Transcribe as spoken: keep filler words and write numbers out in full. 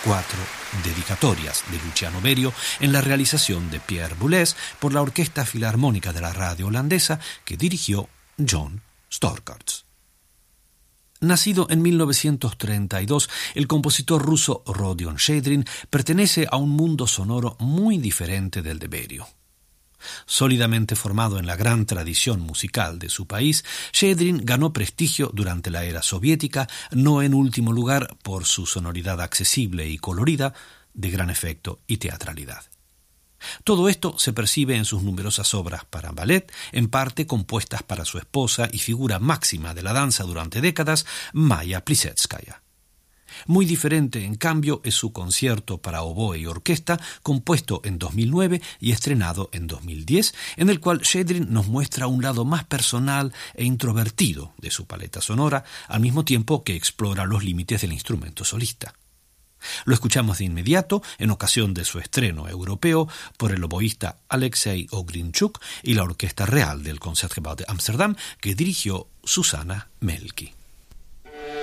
cuatro dedicatorias de Luciano Berio en la realización de Pierre Boulez por la Orquesta Filarmónica de la Radio Holandesa que dirigió John Storcarts. Nacido en mil novecientos treinta y dos, el compositor ruso Rodion Shchedrin pertenece a un mundo sonoro muy diferente del de Berio. Sólidamente formado en la gran tradición musical de su país, Shchedrin ganó prestigio durante la era soviética, no en último lugar por su sonoridad accesible y colorida, de gran efecto y teatralidad. Todo esto se percibe en sus numerosas obras para ballet, en parte compuestas para su esposa y figura máxima de la danza durante décadas, Maya Plisetskaya. Muy diferente, en cambio, es su concierto para oboe y orquesta, compuesto en dos mil nueve y estrenado en dos mil diez, en el cual Shchedrin nos muestra un lado más personal e introvertido de su paleta sonora, al mismo tiempo que explora los límites del instrumento solista. Lo escuchamos de inmediato en ocasión de su estreno europeo por el oboísta Alexei Ogrinchuk y la Orquesta Real del Concertgebouw de Ámsterdam, que dirigió Susana Melky.